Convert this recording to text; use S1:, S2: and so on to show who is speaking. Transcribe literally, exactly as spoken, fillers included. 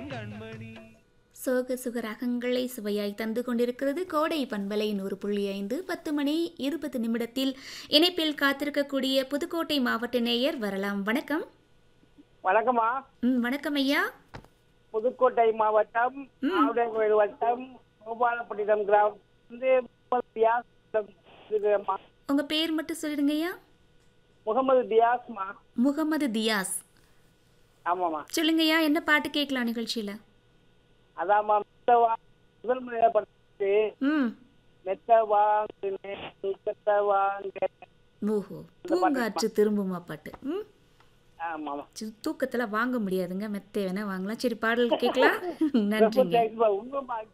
S1: சோக சுக ரகங்களை சுவையாய் தந்து கொண்டிருக்கிறது கோடை பண்பலை நூறு புள்ளி ஐந்து. பத்து மணி இருபது நிமிடத்தில் இணைப்பில் காத்திருக்கக்கூடிய புதுக்கோட்டை மாவட்ட நேயர் வரலாம். வணக்கம்.
S2: வணக்கம்மா.
S1: ம் வணக்கம் ஐயா.
S2: புதுக்கோட்டை மாவட்டம் ஆவுடையங்கோயில் வட்டம் கோபாலப்பட்டினம் கிராமம்.
S1: உங்க பேர் மட்டும் சொல்லிடுங்க ஐயா.
S2: முகமது தியாஸ்மா.
S1: முகமது தியாஸ்.
S2: ஆமாம்மா.
S1: சொல்லுங்க ஐயா, என்ன பாட்டு கேட்கலாம் நிகழ்ச்சியில?
S2: அதாம்மா, முதல் முறையாக படிச்சு
S1: ம்
S2: மெத்த வாங்கினேன் மெத்த வாங்க.
S1: ஓஹோ, பூங்காற்று திரும்புமா பாட்டு. ம்
S2: ஆமாம்மா.
S1: தூக்கத்துல வாங்க முடியாதுங்க, மெத்த வேணா வாங்கலாம். சரி, பாடல் கேட்கலாம். நன்றிங்க.
S2: உண்மை